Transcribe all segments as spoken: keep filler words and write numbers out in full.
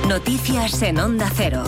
Noticias en Onda Cero.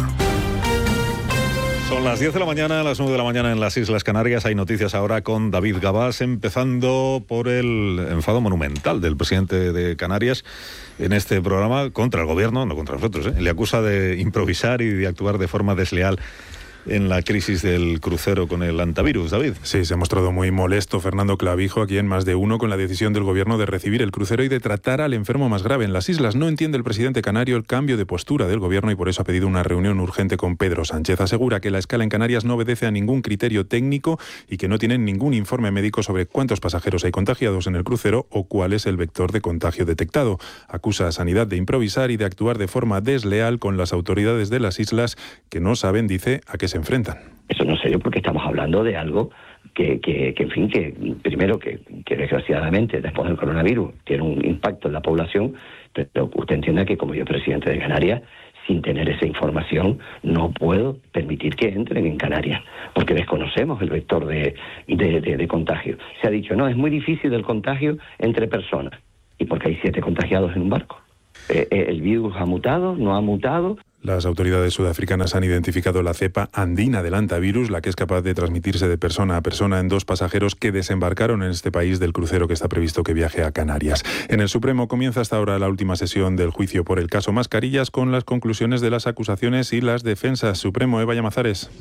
Son las diez de la mañana, las nueve de la mañana en las Islas Canarias. Hay noticias ahora con David Gabás, empezando por el enfado monumental del presidente de Canarias en este programa contra el gobierno, no contra nosotros, ¿eh? Le acusa de improvisar y de actuar de forma desleal en la crisis del crucero con el antivirus. David. Sí, se ha mostrado muy molesto Fernando Clavijo, aquí en Más de Uno, con la decisión del gobierno de recibir el crucero y de tratar al enfermo más grave en las islas. No entiende el presidente canario el cambio de postura del gobierno y por eso ha pedido una reunión urgente con Pedro Sánchez. Asegura que la escala en Canarias no obedece a ningún criterio técnico y que no tienen ningún informe médico sobre cuántos pasajeros hay contagiados en el crucero o cuál es el vector de contagio detectado. Acusa a Sanidad de improvisar y de actuar de forma desleal con las autoridades de las islas que no saben, dice, a qué se enfrentan. Eso no sé yo, porque estamos hablando de algo que, que, que en fin, que primero que, que desgraciadamente después del coronavirus tiene un impacto en la población, pero usted entienda que como yo presidente de Canarias, sin tener esa información, no puedo permitir que entren en Canarias, porque desconocemos el vector de, de, de, de contagio. Se ha dicho, no, es muy difícil el contagio entre personas, y porque hay siete contagiados en un barco. Eh, ¿El virus ha mutado? ¿No ha mutado? Las autoridades sudafricanas han identificado la cepa andina del hantavirus, la que es capaz de transmitirse de persona a persona en dos pasajeros que desembarcaron en este país del crucero que está previsto que viaje a Canarias. En el Supremo comienza hasta ahora la última sesión del juicio por el caso Mascarillas, con las conclusiones de las acusaciones y las defensas. Supremo, Eva Llamazares.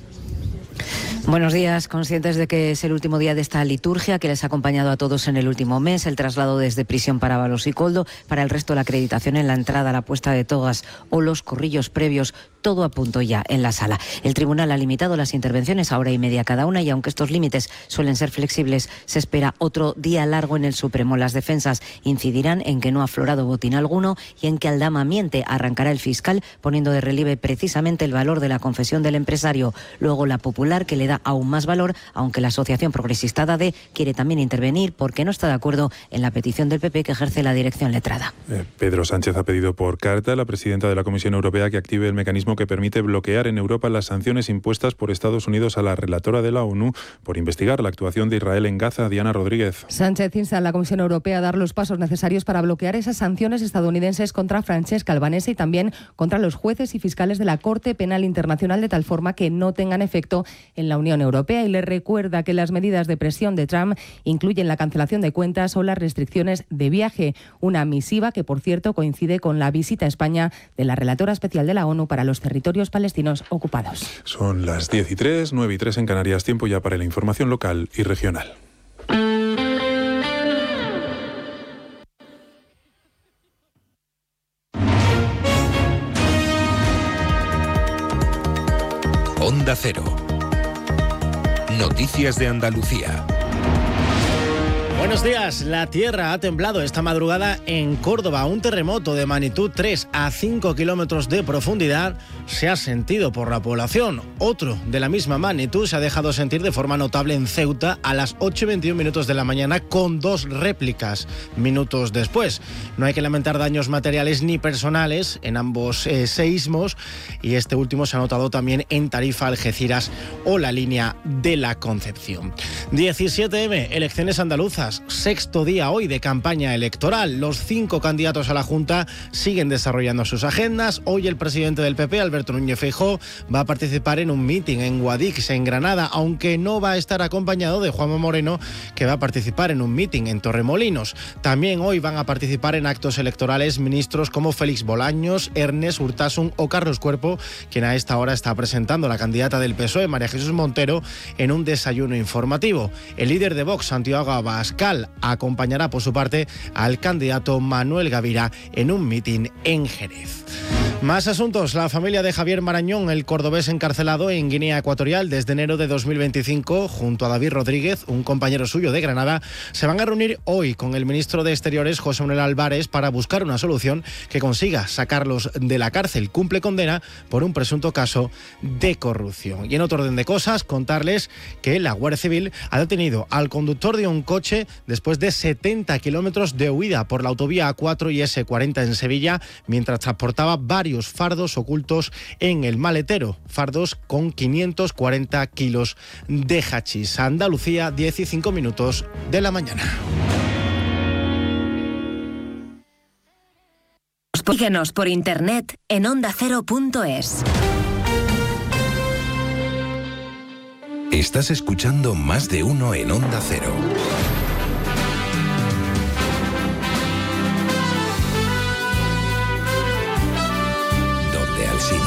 Buenos días. Conscientes de que es el último día de esta liturgia que les ha acompañado a todos en el último mes, el traslado desde prisión para Balos y Coldo, para el resto la acreditación en la entrada, la puesta de togas o los corrillos previos, todo a punto ya en la sala. El tribunal ha limitado las intervenciones a hora y media cada una y aunque estos límites suelen ser flexibles, se espera otro día largo en el Supremo. Las defensas incidirán en que no ha aflorado botín alguno y en que Aldama miente. Arrancará el fiscal poniendo de relieve precisamente el valor de la confesión del empresario. Luego la popular, que le da aún más valor, aunque la Asociación Progresista D A D E quiere también intervenir porque no está de acuerdo en la petición del P P que ejerce la dirección letrada. Eh, Pedro Sánchez ha pedido por carta a la presidenta de la Comisión Europea que active el mecanismo que permite bloquear en Europa las sanciones impuestas por Estados Unidos a la relatora de la ONU por investigar la actuación de Israel en Gaza, Diana Rodríguez. Sánchez insta a la Comisión Europea a dar los pasos necesarios para bloquear esas sanciones estadounidenses contra Francesca Albanese y también contra los jueces y fiscales de la Corte Penal Internacional, de tal forma que no tengan efecto en la Unión Europea, y le recuerda que las medidas de presión de Trump incluyen la cancelación de cuentas o las restricciones de viaje, una misiva que, por cierto, coincide con la visita a España de la relatora especial de la ONU para los territorios palestinos ocupados. Son las diez y tres, nueve y tres en Canarias, tiempo ya para la información local y regional. Onda Cero. Noticias de Andalucía. Buenos días. La tierra ha temblado esta madrugada en Córdoba. Un terremoto de magnitud tres a cinco kilómetros de profundidad se ha sentido por la población. Otro de la misma magnitud se ha dejado sentir de forma notable en Ceuta a las ocho y veintiún minutos de la mañana, con dos réplicas minutos después. No hay que lamentar daños materiales ni personales en ambos eh, seísmos, y este último se ha notado también en Tarifa, Algeciras o la línea de la Concepción. diecisiete eme, elecciones andaluzas. Sexto día hoy de campaña electoral. Los cinco candidatos a la Junta siguen desarrollando sus agendas. Hoy el presidente del P P, Alberto Núñez Feijóo, va a participar en un mitin en Guadix, en Granada, aunque no va a estar acompañado de Juanma Moreno, que va a participar en un mitin en Torremolinos. También hoy van a participar en actos electorales ministros como Félix Bolaños, Ernest Urtasun o Carlos Cuerpo, quien a esta hora está presentando a la candidata del P S O E, María Jesús Montero, en un desayuno informativo. El líder de Vox, Santiago Abascal, acompañará por su parte al candidato Manuel Gavira en un mitin en Jerez. Más asuntos. La familia de Javier Marañón, el cordobés encarcelado en Guinea Ecuatorial desde enero de dos mil veinticinco, junto a David Rodríguez, un compañero suyo de Granada, se van a reunir hoy con el ministro de Exteriores, José Manuel Álvarez, para buscar una solución que consiga sacarlos de la cárcel. Cumple condena por un presunto caso de corrupción. Y en otro orden de cosas, contarles que la Guardia Civil ha detenido al conductor de un coche después de setenta kilómetros de huida por la autovía A cuatro y ese cuarenta en Sevilla, mientras transportaba varios fardos ocultos en el maletero, fardos con quinientos cuarenta kilos de hachís. Andalucía, diez y cinco minutos de la mañana. Síguenos por internet en onda cero punto es. Estás escuchando Más de Uno en Onda Cero. Donde Alsina.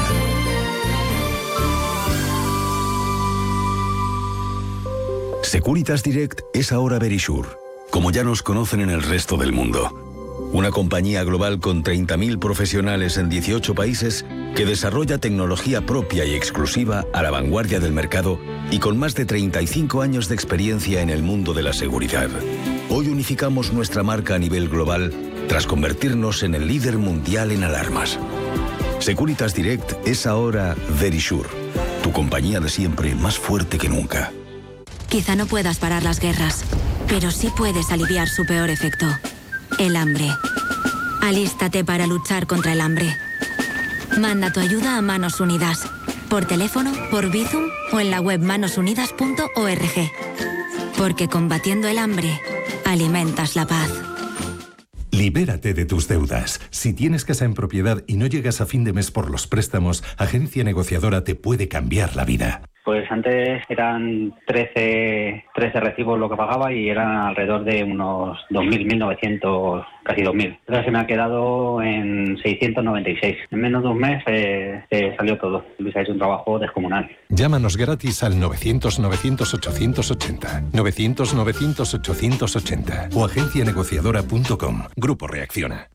Securitas Direct es ahora Verisure, como ya nos conocen en el resto del mundo. Una compañía global con treinta mil profesionales en dieciocho países que desarrolla tecnología propia y exclusiva a la vanguardia del mercado y con más de treinta y cinco años de experiencia en el mundo de la seguridad. Hoy unificamos nuestra marca a nivel global tras convertirnos en el líder mundial en alarmas. Securitas Direct es ahora Verisure, tu compañía de siempre más fuerte que nunca. Quizá no puedas parar las guerras, pero sí puedes aliviar su peor efecto. El hambre. Alístate para luchar contra el hambre. Manda tu ayuda a Manos Unidas. Por teléfono, por Bizum o en la web manos unidas punto org. Porque combatiendo el hambre, alimentas la paz. Libérate de tus deudas. Si tienes casa en propiedad y no llegas a fin de mes por los préstamos, Agencia Negociadora te puede cambiar la vida. Pues antes eran trece, trece recibos lo que pagaba y eran alrededor de unos dos mil, mil novecientos, casi dos mil. Ahora se me ha quedado en seiscientos noventa y seis. En menos de un mes eh, eh, salió todo. Luis ha hecho un trabajo descomunal. Llámanos gratis al novecientos, novecientos, ochocientos ochenta. novecientos, novecientos, ochocientos ochenta. O agencia negociadora punto com. Grupo Reacciona.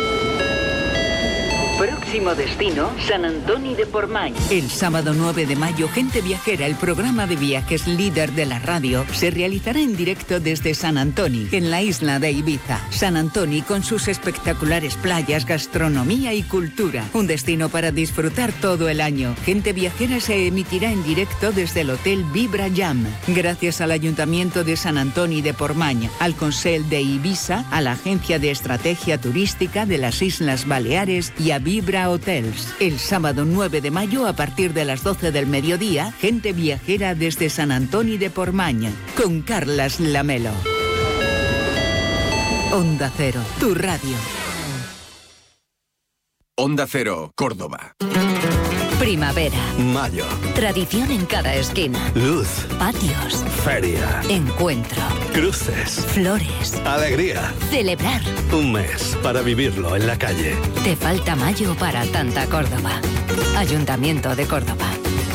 Próximo destino, San Antoni de Portmany. El sábado nueve de mayo, Gente Viajera, el programa de viajes líder de la radio, se realizará en directo desde San Antoni, en la isla de Ibiza. San Antoni con sus espectaculares playas, gastronomía y cultura. Un destino para disfrutar todo el año. Gente Viajera se emitirá en directo desde el Hotel Vibra Jam. Gracias al Ayuntamiento de San Antoni de Portmany, al Consell de Ibiza, a la Agencia de Estrategia Turística de las Islas Baleares y a Vibra Hotels. El sábado nueve de mayo, a partir de las doce del mediodía, Gente Viajera desde San Antoni de Portmany, con Carlas Lamelo. Onda Cero, tu radio. Onda Cero, Córdoba. Primavera. Mayo. Tradición en cada esquina. Luz. Patios. Feria. Encuentro. Cruces. Flores. Alegría. Celebrar. Un mes para vivirlo en la calle. Te falta mayo para tanta Córdoba. Ayuntamiento de Córdoba.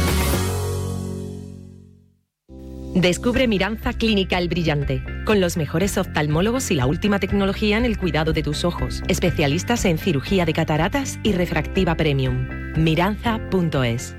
Descubre Miranza Clínica El Brillante, con los mejores oftalmólogos y la última tecnología en el cuidado de tus ojos. Especialistas en cirugía de cataratas y refractiva premium. Miranza punto es.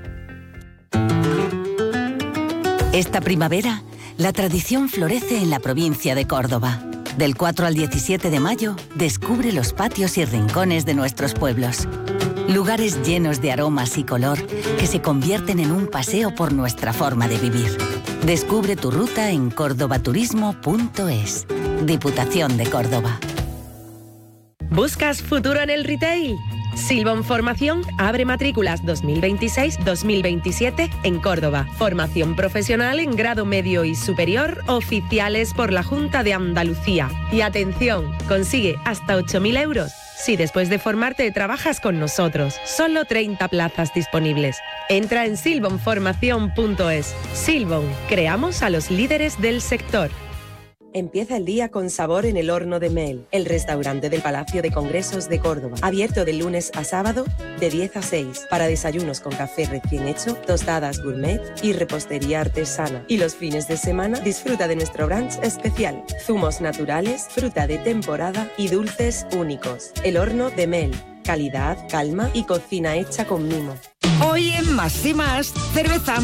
Esta primavera, la tradición florece en la provincia de Córdoba. Del cuatro al diecisiete de mayo, descubre los patios y rincones de nuestros pueblos. Lugares llenos de aromas y color que se convierten en un paseo por nuestra forma de vivir. Descubre tu ruta en cordobaturismo punto es. Diputación de Córdoba. ¿Buscas futuro en el retail? Silbon Formación abre matrículas dos mil veintiséis dos mil veintisiete en Córdoba. Formación profesional en grado medio y superior, oficiales por la Junta de Andalucía. Y atención, consigue hasta ocho mil euros si después de formarte trabajas con nosotros. Solo treinta plazas disponibles. Entra en silbon formación punto es. Silbon, creamos a los líderes del sector. Empieza el día con sabor en el Horno de Mel, el restaurante del Palacio de Congresos de Córdoba. Abierto de lunes a sábado, de diez a seis, para desayunos con café recién hecho, tostadas gourmet y repostería artesana. Y los fines de semana disfruta de nuestro brunch especial, zumos naturales, fruta de temporada y dulces únicos. El Horno de Mel, calidad, calma y cocina hecha con mimo. Hoy en Más y Más, cerveza